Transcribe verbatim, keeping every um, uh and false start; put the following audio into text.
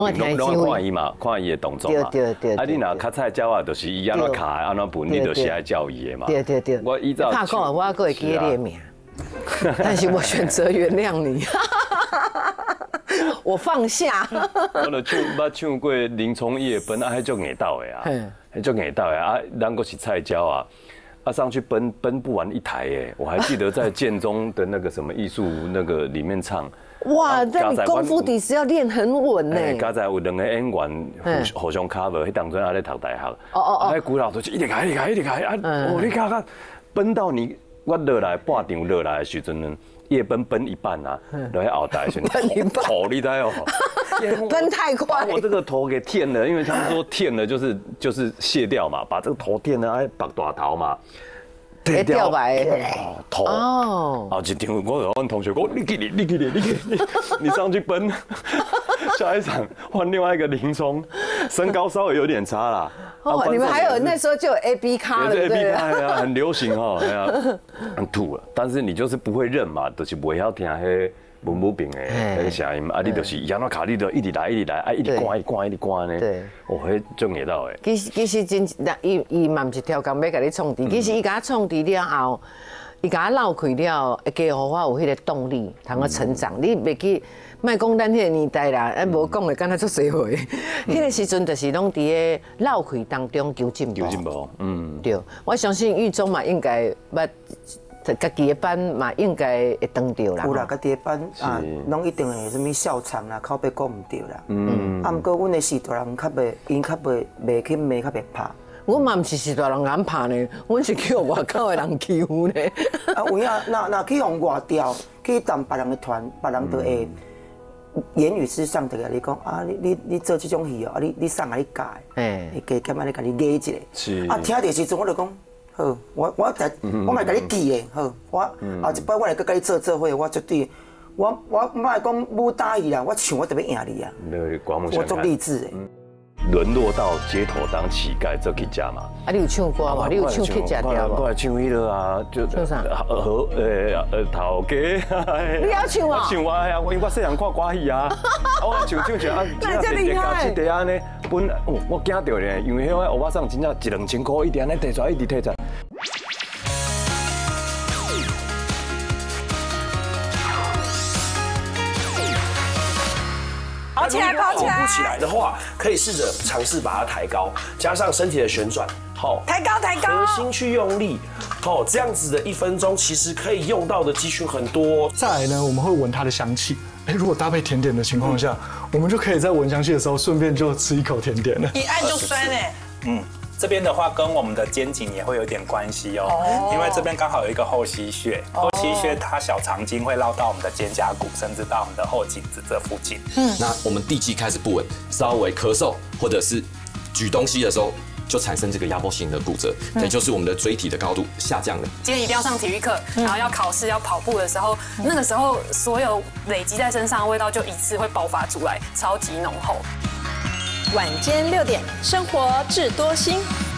我听拢看伊嘛，看伊的动作嘛。 对对对。 啊，你若较菜鸟啊，就是伊安怎卡安怎分，你就是爱教伊的嘛。 对对对。 我依照。 怕讲我还会记你的名，但是我选择原谅你。我放下。 我就唱，捌唱过林聪叶奔啊，迄种硬道的啊，迄种硬道的啊，咱个是菜鸟啊。啊，上去奔奔不完一台耶！我还记得在建中的那个什么艺术那个里面唱。 哇，那你功夫底是要练很稳呢。 刚才有两个演员互互相 cover，迄当阵还在读大学。哦哦哦。 迄古老都是一直开，一直开，一直开啊！哦，你看看，奔到你我落来半场落来的时阵呢，夜奔奔一半啊，落去后台时，头你知哦。 奔太快， 我这个头给剃了，因为他们说剃了就是就是卸掉嘛，把这个头剃了，哎，拔大头嘛， 剃掉白头哦，啊，一场我有问同学说，你给你，你给你，你给你，你上去奔，下一场换另外一个林聪，身高稍微有点差啦。 哦，你们还有那时候就有 A B 咖了， 对 A B 咖呀，很流行哦，哎呀，很土了，但是你就是不会认嘛，就是不会要听迄。文武病的那个声音，啊，你就是安怎卡，你就一直来，一直来，啊，一直关，一直关，一直关呢。对，哦，迄种味道诶。其实其实真，那伊伊嘛唔是挑工要甲你创治，其实伊甲我创治了后，伊甲我绕开了，会加互我有迄个动力，通个成长。你袂记，莫讲咱迄个年代啦，啊，无讲的敢若足社会。迄个时阵就是拢伫个绕开当中求进步。 求进步，嗯。 对，我相信狱中嘛应该捌。家己的班嘛，应该会当到啦。 有啦，家己的班啊，拢一定会什么笑场啦，口碑讲唔对啦。嗯。啊，毋过阮的时代人较袂，因较袂袂去骂，较袂拍。 我嘛唔是时代人敢拍呢，阮是去外口的人欺负呢。 啊，有影，那那去用外调，去当别人的团，别人就会言语之上就甲你讲啊，你你你做这种戏哦，啊你你送啊你教，哎，你加减啊你甲你压一下。是。啊，听到时阵我就讲。好，我我在，我嘛甲你记的，好，我后一摆我来搁甲你做做伙，我绝对，我我莫讲武打伊啦，我唱我特别赢你啊，我足励志的。 沦落到街头当乞丐，这去食嘛？ 啊，你有唱歌吗？你有唱去食掉无？ 我来唱迄个啊，就唱啥？ 和呃呃头家。 你要唱啊？ 唱啊呀！我因为我细汉看歌戏啊，我唱唱唱啊， 那这厉害！ 一地安尼，本哦我惊到咧，因为迄个欧巴桑真正一两千块，一直安尼摕出来，一直摕出来。 跑起来，跑起来！ 跑不起来的话，可以试着尝试把它抬高，加上身体的旋转，好， 抬高，抬高， 核心去用力，好，这样子的一分钟，其实可以用到的肌群很多。 再来呢，我们会闻它的香气。哎，如果搭配甜点的情况下，我们就可以在闻香气的时候，顺便就吃一口甜点了。 一按就酸哎。 嗯。这边的话跟我们的肩颈也会有点关系哦，因为这边刚好有一个后溪穴，后溪穴它小肠经会绕到我们的肩胛骨，甚至到我们的后颈子这附近。 嗯，那我们地基开始不稳，稍微咳嗽或者是举东西的时候，就产生这个压迫性的骨折，也就是我们的椎体的高度下降了。 今天一定要上体育课，然后要考试要跑步的时候，那个时候所有累积在身上的味道就一次会爆发出来，超级浓厚。 晚间六点，生活智多星。